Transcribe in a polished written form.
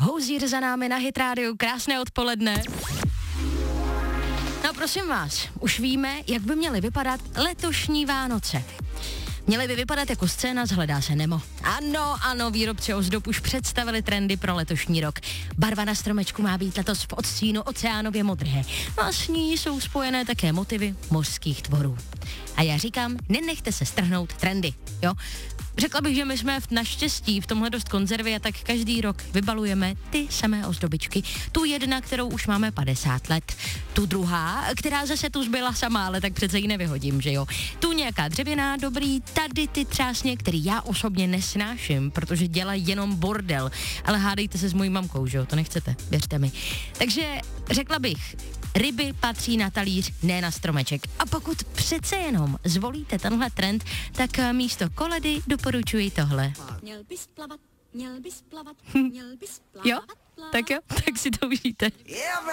Hozier za námi na Hit Radio, krásné odpoledne. No prosím vás, už víme, jak by měly vypadat letošní Vánoce. Měly by vypadat jako scéna z Hledá se Nemo. Ano, výrobci ozdob už představili trendy pro letošní rok. Barva na stromečku má být letos v odstínu oceánově modré. No a s ní jsou spojené také motivy mořských tvorů. A já říkám, nenechte se strhnout trendy, jo? Řekla bych, že my jsme naštěstí v tomhle dost konzervy a tak každý rok vybalujeme ty samé ozdobičky. Tu jedna, kterou už máme 50 let. Tu druhá, která zase tu zbyla sama, ale tak přece ji nevyhodím, že jo. Tu nějaká dřevěná, dobrý, tady ty třásně, který já osobně nesnáším, protože dělají jenom bordel. Ale hádejte se s mojí mamkou, že jo, to nechcete, věřte mi. Takže řekla bych, ryby patří na talíř, ne na stromeček. A pokud přece jenom zvolíte tenhle trend, tak místo koledy doporučuji tohle. Měl bys plavat, měl bys plavat, měl bys plavat. Jo? Tak jo, tak si to užijte.